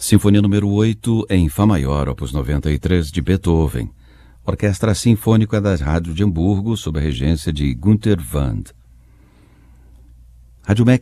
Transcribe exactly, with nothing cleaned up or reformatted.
Sinfonia número oito, em Fá maior, opus noventa e três, de Beethoven. Orquestra Sinfônica da Rádio de Hamburgo, sob a regência de Günter Wand. Rádio M E